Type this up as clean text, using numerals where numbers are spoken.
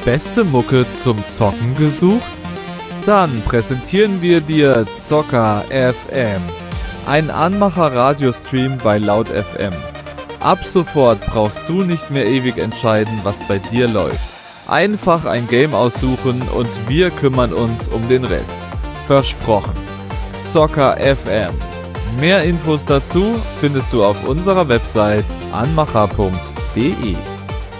beste Mucke zum Zocken gesucht? Dann präsentieren wir dir Zocker FM, ein Anmacher-Radiostream bei Laut FM. Ab sofort brauchst du nicht mehr ewig entscheiden, was bei dir läuft. Einfach ein Game aussuchen und wir kümmern uns um den Rest. Versprochen. Zocker FM. Mehr Infos dazu findest du auf unserer Website anmacher.de.